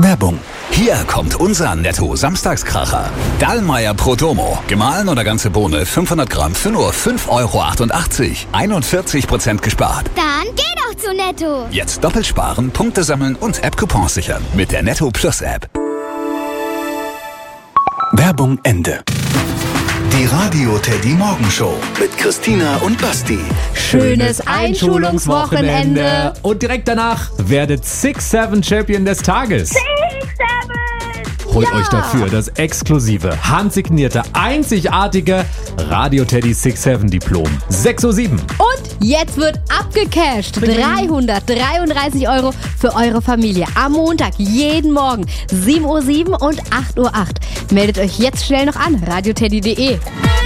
Werbung. Hier kommt unser Netto-Samstagskracher. Dallmayr Prodomo. Gemahlen oder ganze Bohne 500 Gramm für nur 5,88 €. 41% gespart. Dann geh doch zu Netto. Jetzt doppelt sparen, Punkte sammeln und App-Coupons sichern. Mit der Netto Plus App. Werbung Ende. Die Radio Teddy Morgenshow mit Christina und Basti. Schönes Einschulungswochenende. Und direkt danach werdet 6-7 Champion des Tages. 6-7! Holt euch dafür das exklusive, handsignierte, einzigartige Radio Teddy 6-7 Diplom. 6,07 €. Und jetzt wird abgecasht. 333 € für eure Familie. Am Montag, jeden Morgen, 7:07 und 8:08. Meldet euch jetzt schnell noch an, radioteddy.de.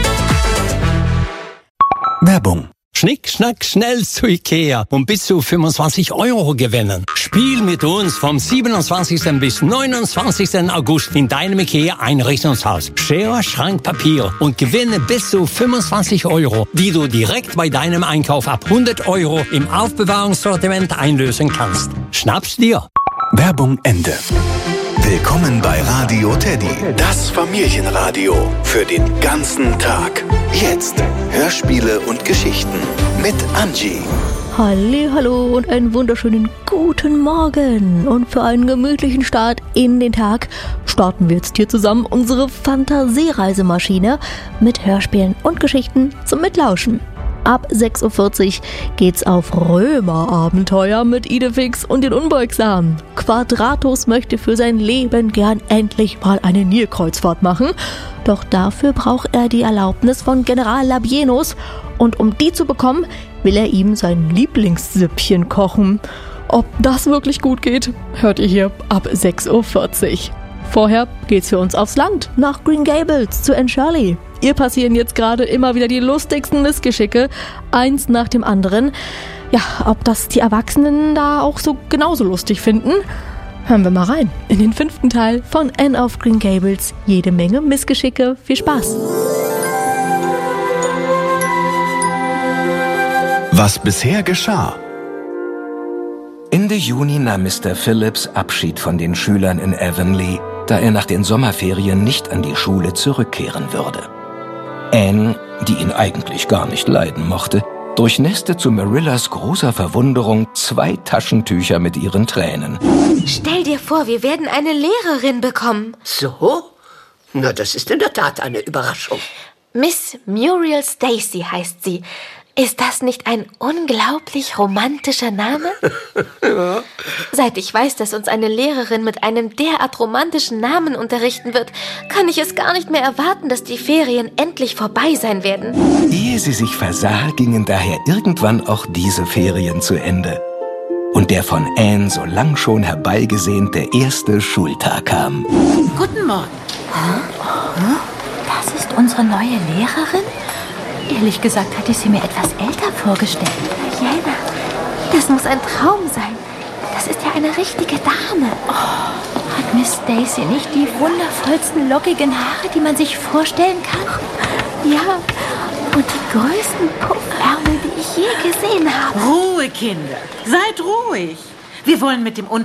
Werbung. Schnick, schnack, schnell zu Ikea und bis zu 25 € gewinnen. Spiel mit uns vom 27. bis 29. August in deinem Ikea-Einrichtungshaus. Schere, Schrank, Papier und gewinne bis zu 25 €, die du direkt bei deinem Einkauf ab 100 € im Aufbewahrungssortiment einlösen kannst. Schnapp's dir! Werbung Ende. Willkommen bei Radio Teddy, das Familienradio für den ganzen Tag. Jetzt Hörspiele und Geschichten mit Angie. Hallo und einen wunderschönen guten Morgen. Und für einen gemütlichen Start in den Tag starten wir jetzt hier zusammen unsere Fantasiereisemaschine mit Hörspielen und Geschichten zum Mitlauschen. Ab 6:40 Uhr geht's auf Römerabenteuer mit Idefix und den Unbeugsamen. Quadratus möchte für sein Leben gern endlich mal eine Nilkreuzfahrt machen, doch dafür braucht er die Erlaubnis von General Labienus und um die zu bekommen, will er ihm sein Lieblingssüppchen kochen. Ob das wirklich gut geht, hört ihr hier ab 6:40 Uhr. Vorher geht's für uns aufs Land, nach Green Gables zu Anne Shirley. Ihr passieren jetzt gerade immer wieder die lustigsten Missgeschicke, eins nach dem anderen. Ja, ob das die Erwachsenen da auch so genauso lustig finden? Hören wir mal rein in den 5. Teil von Anne of Green Gables. Jede Menge Missgeschicke. Viel Spaß! Was bisher geschah. Ende Juni nahm Mr. Phillips Abschied von den Schülern in Avonlea, da er nach den Sommerferien nicht an die Schule zurückkehren würde. Anne, die ihn eigentlich gar nicht leiden mochte, durchnässte zu Marillas großer Verwunderung 2 Taschentücher mit ihren Tränen. Stell dir vor, wir werden eine Lehrerin bekommen. So? Na, das ist in der Tat eine Überraschung. Miss Muriel Stacy heißt sie. Ist das nicht ein unglaublich romantischer Name? Ja. Seit ich weiß, dass uns eine Lehrerin mit einem derart romantischen Namen unterrichten wird, kann ich es gar nicht mehr erwarten, dass die Ferien endlich vorbei sein werden. Ehe sie sich versah, gingen daher irgendwann auch diese Ferien zu Ende. Und der von Anne so lang schon herbeigesehnte erste Schultag kam. Guten Morgen. Das ist unsere neue Lehrerin? Ehrlich gesagt hatte ich sie mir etwas älter vorgestellt. Jana, das muss ein Traum sein. Das ist ja eine richtige Dame. Hat Miss Stacy nicht die wundervollsten lockigen Haare, die man sich vorstellen kann? Ja, und die größten Puffärmel, die ich je gesehen habe. Ruhe, Kinder. Seid ruhig. Wir wollen mit dem Unterricht